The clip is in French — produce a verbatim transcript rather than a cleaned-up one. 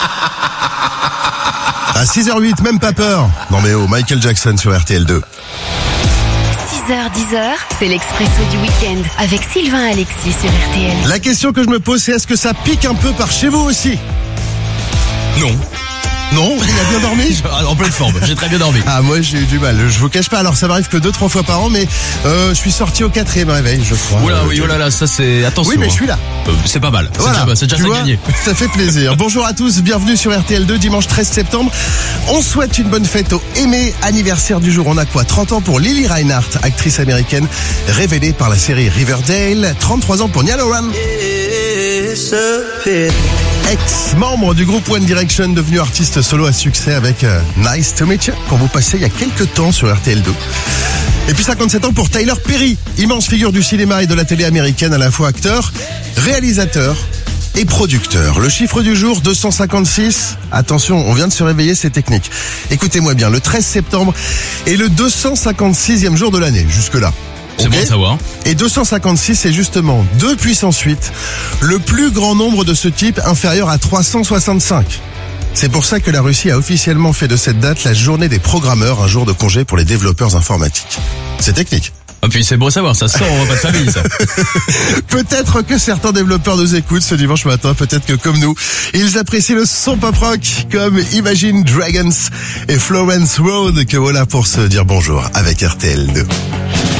À six heures huit, même pas peur. Non mais oh, Michael Jackson sur R T L deux. six heures dix, c'est l'expresso du week-end avec Sylvain Alexis sur R T L. La question que je me pose, c'est est-ce que ça pique un peu par chez vous aussi? Non. Non, il a bien dormi? En pleine forme, j'ai très bien dormi. Ah, moi j'ai eu du mal, je vous cache pas. Alors ça m'arrive que deux, trois fois par an, mais euh, je suis sorti au quatrième réveil, je crois. Oula, Euh, oui, je- oh là là, ça c'est... Attention. Oui, mais je suis là. Euh, c'est pas mal, c'est Voilà, déjà, c'est déjà tu ça vois, gagné. ça fait plaisir. Bonjour à tous, bienvenue sur R T L deux, dimanche treize septembre. On souhaite une bonne fête au aimé anniversaire du jour. On a quoi? trente ans pour Lily Reinhardt, actrice américaine révélée par la série Riverdale. trente-trois ans pour Niall Horan, ex-membre du groupe One Direction, devenu artiste solo à succès avec euh, Nice to Meet You, qu'on vous passait il y a quelques temps sur R T L deux. Et puis cinquante-sept ans pour Tyler Perry, immense figure du cinéma et de la télé américaine, à la fois acteur, réalisateur et producteur. Le chiffre du jour, deux cent cinquante-six. Attention, on vient de se réveiller, c'est technique. Écoutez-moi bien, le treize septembre est le deux cent cinquante-sixième jour de l'année, jusque-là. C'est Ok. bon de savoir. Et deux cent cinquante-six, c'est justement deux puissance huit, le plus grand nombre de ce type, inférieur à trois cent soixante-cinq. C'est pour ça que la Russie a officiellement fait de cette date la journée des programmeurs, un jour de congé pour les développeurs informatiques. C'est technique. Et puis c'est bon à savoir, ça sort en repas de famille, ça. Peut-être que certains développeurs nous écoutent ce dimanche matin, peut-être que comme nous, ils apprécient le son pop rock comme Imagine Dragons et Florence Road, que voilà pour se dire bonjour avec R T L deux.